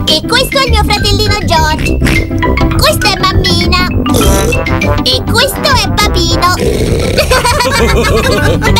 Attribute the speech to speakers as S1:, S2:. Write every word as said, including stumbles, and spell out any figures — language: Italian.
S1: E questo è il mio fratellino George. Questa è mammina. E questo è papino.